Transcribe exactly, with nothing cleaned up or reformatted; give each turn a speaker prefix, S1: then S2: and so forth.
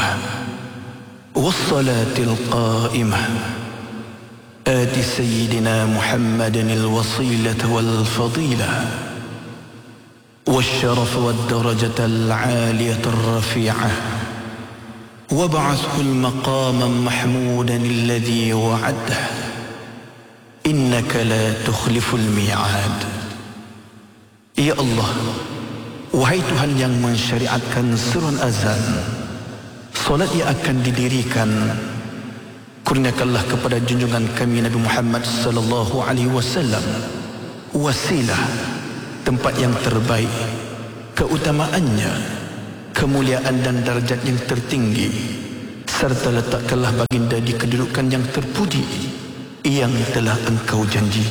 S1: الدائمة والصلاة القائمة آت سيدنا محمد الوصيلة والفضيلة والشرف والدرجة العالية الرفيعة وابعثه المقاما محمودا الذي وعده إنك لا تخلف الميعاد. Ya Allah, wahai Tuhan yang mensyariatkan seruan azan, solat yang akan didirikan, kurniakanlah kepada junjungan kami Nabi Muhammad sallallahu alaihi wasallam wasilah, tempat yang terbaik, keutamaannya, kemuliaan dan darjat yang tertinggi, serta letakkanlah baginda di kedudukan yang terpuji yang telah engkau janji.